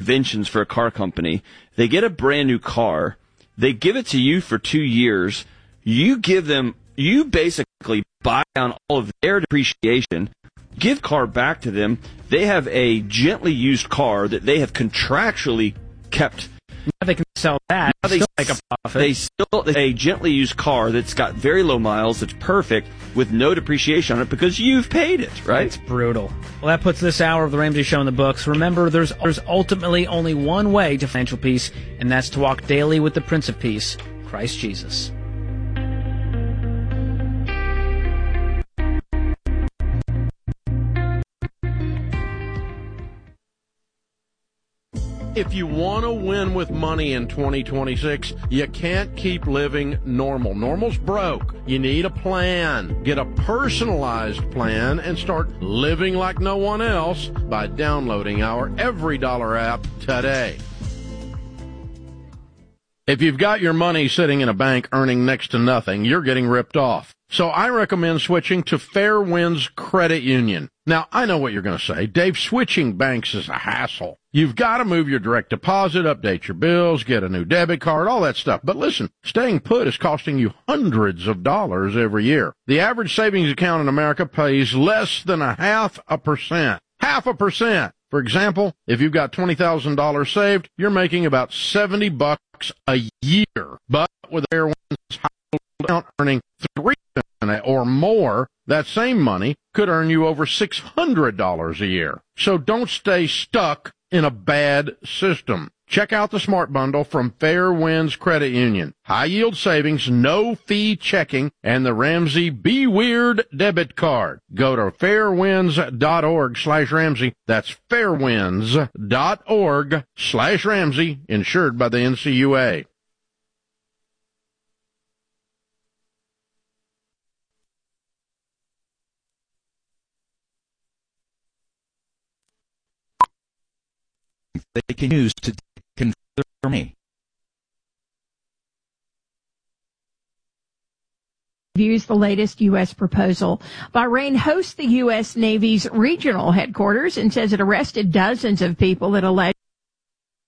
inventions for a car company. They get a brand new car. They give it to you for 2 years. You basically buy down all of their depreciation, give the car back to them. They have a gently used car that they have contractually kept. Now they can sell that. Now they still make a profit. A gently used car that's got very low miles, that's perfect, with no depreciation on it because you've paid it, right? It's brutal. Well, that puts this hour of the Ramsey Show in the books. Remember, there's ultimately only one way to financial peace, and that's to walk daily with the Prince of Peace, Christ Jesus. If you want to win with money in 2026, you can't keep living normal. Normal's broke. You need a plan. Get a personalized plan and start living like no one else by downloading our EveryDollar app today. If you've got your money sitting in a bank earning next to nothing, you're getting ripped off. So I recommend switching to Fairwinds Credit Union. Now, I know what you're going to say. Dave, switching banks is a hassle. You've got to move your direct deposit, update your bills, get a new debit card, all that stuff. But listen, staying put is costing you hundreds of dollars every year. The average savings account in America pays less than 0.5%. 0.5%. For example, if you've got $20,000 saved, you're making about $70 a year. But with Fairwinds household account earning $3 or more, that same money could earn you over $600 a year. So don't stay stuck in a bad system. Check out the Smart Bundle from Fairwinds Credit Union. High yield savings, no fee checking, and the Ramsey Be Weird debit card. Go to fairwinds.org/Ramsey. That's fairwinds.org/Ramsey, insured by the NCUA. They can use to consider me. Views the latest U.S. proposal. Bahrain hosts the U.S. Navy's regional headquarters and says it arrested dozens of people that allege